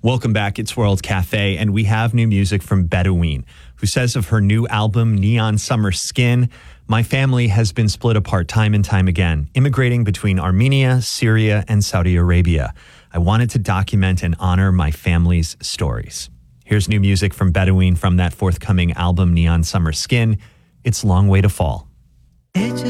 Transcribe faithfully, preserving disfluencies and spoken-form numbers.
Welcome back. It's World Cafe, and we have new music from Bedouine, who says of her new album, Neon Summer Skin, "My family has been split apart time and time again, immigrating between Armenia, Syria, and Saudi Arabia. I wanted to document and honor my family's stories." Here's new music from Bedouine from that forthcoming album, Neon Summer Skin. It's Long Way to Fall.